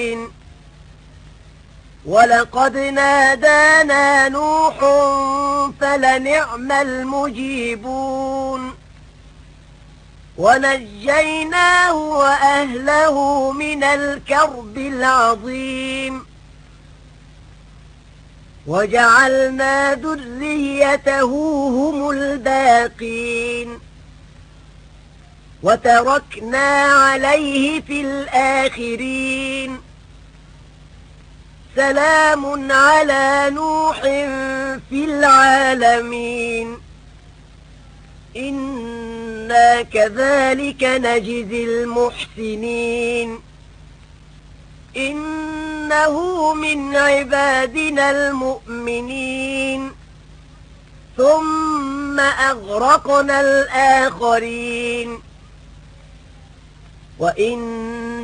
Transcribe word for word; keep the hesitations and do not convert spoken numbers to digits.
ولقد نادانا نوح فلنعم المجيبون ونجيناه وأهله من الكرب العظيم وجعلنا ذريته هم الباقين وتركنا عليه في الآخرين سلام على نوح في العالمين إنا كذلك نجزي المحسنين إنه من عبادنا المؤمنين ثم أغرقنا الآخرين وإن